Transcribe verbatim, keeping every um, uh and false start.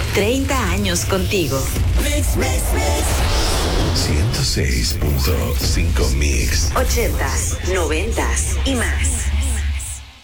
treinta años contigo. Mix, mix, mix. ciento seis punto cinco Mix. ochentas, noventas y más.